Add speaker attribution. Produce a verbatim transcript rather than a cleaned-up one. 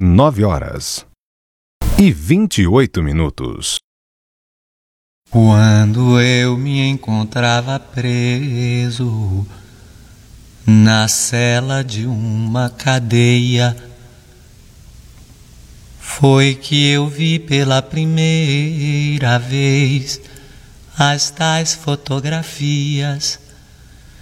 Speaker 1: nove horas e vinte e oito minutos.
Speaker 2: Quando eu me encontrava preso na cela de uma cadeia, foi que eu vi pela primeira vez as tais fotografias